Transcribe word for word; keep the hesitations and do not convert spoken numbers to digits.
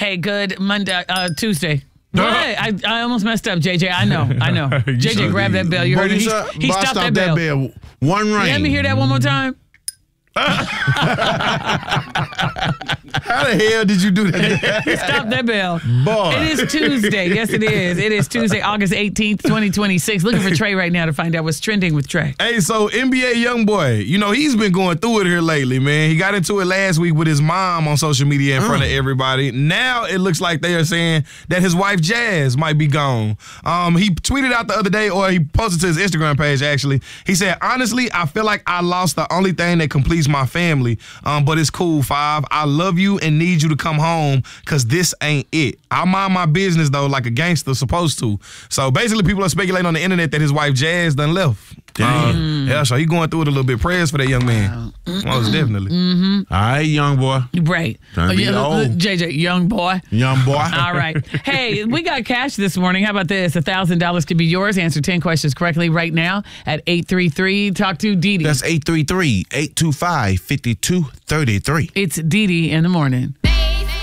Hey, good Monday, uh, Tuesday. What? I, I almost messed up, J J. I know, I know. J J, grab that bell. You heard it? He, he stopped that bell. that bell. One ring. Let me hear that one more time. How the hell did you do that? Stop that bell. Boy. It is Tuesday. Yes, it is. It is Tuesday, August eighteenth, twenty twenty-six. Looking for Trey right now to find out what's trending with Trey. Hey, so N B A YoungBoy, you know, he's been going through it here lately, man. He got into it last week with his mom on social media in front of everybody. Now it looks like they are saying that his wife Jazz might be gone. Um, he tweeted out the other day, or he posted to his Instagram page, actually. He said, honestly, I feel like I lost the only thing that completes my family, um, but it's cool, Five. I love you and need you to come home because this ain't it. I mind my business, though, like a gangster supposed to. So basically, people are speculating on the internet that his wife Jazz done left. Um, yeah, so he going through it a little bit. Prayers for that young man. Most definitely. Mm-hmm. All right, young boy. Right. Trying to be uh, old. J J, young boy. Young boy. All right. Hey, we got cash this morning. How about this? one thousand dollars could be yours. Answer ten questions correctly right now at eight three three. Talk to Dee Dee. That's eight three three, eight two five, five two three three. It's Dee Dee in the morning.